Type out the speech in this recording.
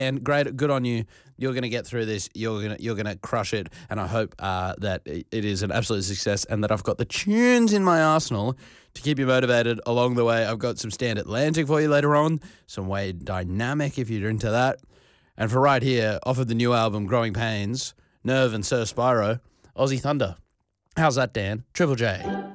And great, good on you. You're going to get through this. You're gonna crush it. And I hope that it is an absolute success and that I've got the tunes in my arsenal to keep you motivated along the way. I've got some Stand Atlantic for you later on, some Wade Dynamic if you're into that. And for right here, off of the new album, Growing Pains, Nerve and Sir Spyro, Aussie Thunder. How's that, Dan? Triple J.